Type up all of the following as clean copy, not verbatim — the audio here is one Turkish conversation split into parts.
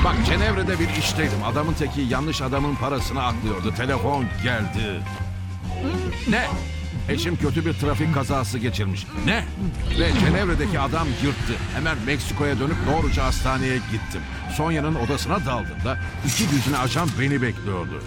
Bak Cenevre'de bir işteydim. Adamın teki yanlış adamın parasını aklıyordu. Telefon geldi. Ne? Eşim kötü bir trafik kazası geçirmiş. Ne? Ve Cenevre'deki adam yırttı. Hemen Meksiko'ya dönüp doğruca hastaneye gittim. Sonya'nın odasına daldığımda 2 düzine ajan beni bekliyordu.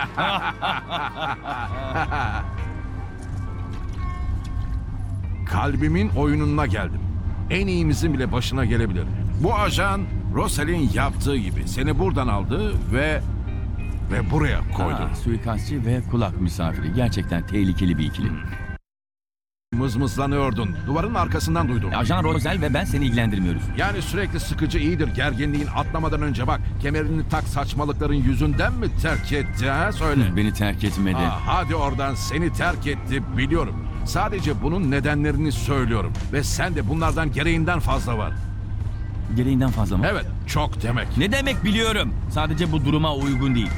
Kalbimin oyununa geldim. En iyimizin bile başına gelebilir. Bu ajan Rosel'in yaptığı gibi seni buradan aldı ve buraya koydu. Suikastçı ve kulak misafiri. Gerçekten tehlikeli bir ikili. Mızmızlanıyordun. Duvarın arkasından duydum. Ajan Rosel ve ben seni ilgilendirmiyoruz. Yani sürekli sıkıcı iyidir. Gerginliğin atlamadan önce bak. Kemerini tak saçmalıkların yüzünden mi terk etti ha? Söyle. Beni terk etmedi. Hadi oradan, seni terk etti biliyorum. Sadece bunun nedenlerini söylüyorum. Ve sen de bunlardan gereğinden fazla var. Gereğinden fazla mı? Evet, çok demek. Ne demek biliyorum. Sadece bu duruma uygun değil.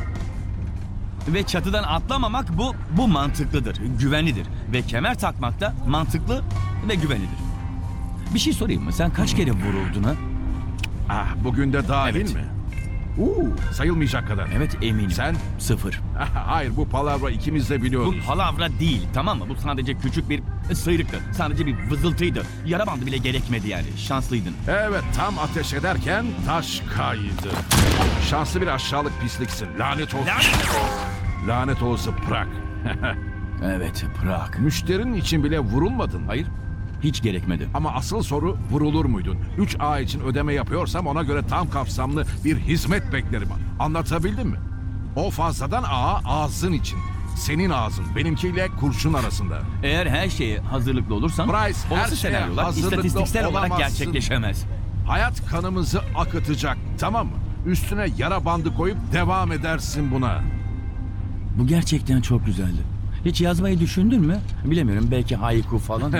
Ve çatıdan atlamamak bu mantıklıdır, güvenlidir. Ve kemer takmak da mantıklı ve güvenlidir. Bir şey sorayım mı? Sen kaç kere vuruldun ha? Bugün de dahil Evet. mi? Sayılmayacak kadar. Evet eminim. Sen? 0. Hayır, bu palavra ikimiz de Bu biliyoruz. palavra değil, tamam mı? Bu sadece küçük bir sıyrıktı. Sadece bir vızıltıydı. Yara bandı bile gerekmedi yani. Şanslıydın. Evet, tam ateş ederken taş kaydı. Şanslı bir aşağılık pisliksin. Lanet olsun. Lanet olsun Prag. Evet, Prag. Müşterinin için bile vurulmadın. Hayır, hiç gerekmedi. Ama asıl soru, vurulur muydun? 3A için ödeme yapıyorsam ona göre tam kapsamlı bir hizmet beklerim. Anlatabildim mi? O fazladan A ağzın için. Senin ağzın benimkiyle kurşun arasında. Eğer her şeye hazırlıklı olursan Bryce, her olası şeye senaryolar hazırlıklı istatistiksel olarak olamazsın. gerçekleşemez. Hayat kanımızı akıtacak, tamam mı? Üstüne yara bandı koyup devam edersin buna. Bu gerçekten çok güzeldi. Hiç yazmayı düşündün mü? Bilemiyorum, belki haiku falan.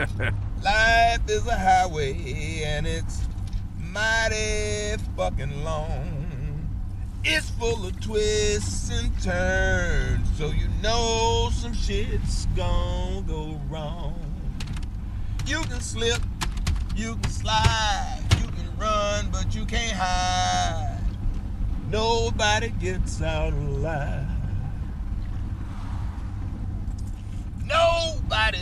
Life is a highway and it's mighty fucking long. It's full of twists and turns, so you know some shit's gonna go wrong. You can slip, you can slide, you can run, but you can't hide. Nobody gets out alive.